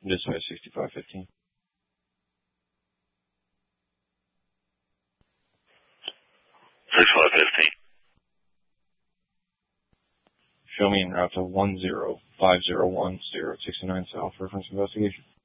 This way, 6515. Show me en route to 10501 069 South. Reference investigation.